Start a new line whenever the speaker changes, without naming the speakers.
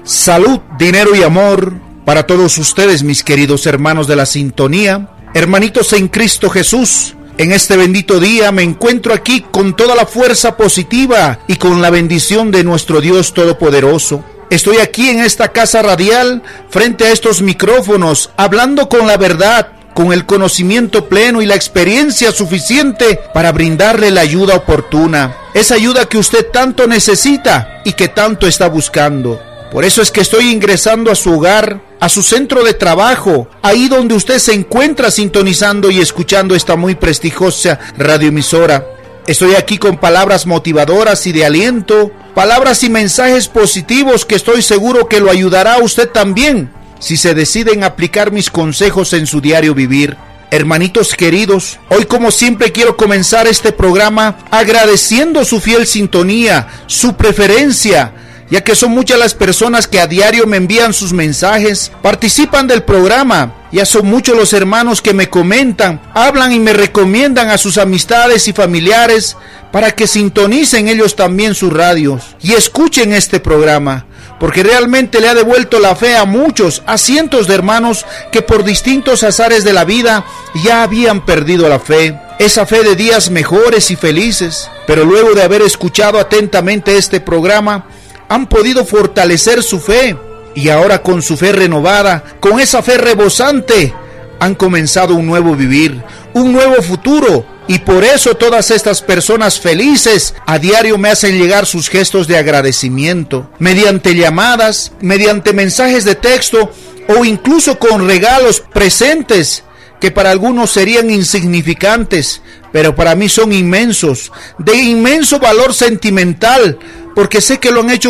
Salud, dinero y amor para todos ustedes, mis queridos hermanos de la sintonía, hermanitos en Cristo Jesús. En este bendito día me encuentro aquí con toda la fuerza positiva y con la bendición de nuestro Dios Todopoderoso. Estoy aquí en esta casa radial, frente a estos micrófonos, hablando con la verdad, con el conocimiento pleno y la experiencia suficiente para brindarle la ayuda oportuna. Esa ayuda que usted tanto necesita y que tanto está buscando. Por eso es que estoy ingresando a su hogar, a su centro de trabajo, ahí donde usted se encuentra sintonizando y escuchando esta muy prestigiosa radioemisora. Estoy aquí con palabras motivadoras y de aliento, palabras y mensajes positivos que estoy seguro que lo ayudará a usted también, si se deciden aplicar mis consejos en su diario vivir. Hermanitos queridos, hoy como siempre quiero comenzar este programa agradeciendo su fiel sintonía, su preferencia, ya que son muchas las personas que a diario me envían sus mensajes, participan del programa. Ya son muchos los hermanos que me comentan, hablan y me recomiendan a sus amistades y familiares para que sintonicen ellos también sus radios y escuchen este programa, porque realmente le ha devuelto la fe a muchos, a cientos de hermanos que por distintos azares de la vida ya habían perdido la fe. Esa fe de días mejores y felices, pero luego de haber escuchado atentamente este programa, han podido fortalecer su fe y ahora con su fe renovada, con esa fe rebosante, han comenzado un nuevo vivir, un nuevo futuro. Y por eso todas estas personas felices a diario me hacen llegar sus gestos de agradecimiento, mediante llamadas, mediante mensajes de texto o incluso con regalos, presentes que para algunos serían insignificantes, pero para mí son inmensos, de inmenso valor sentimental, porque sé que lo han hecho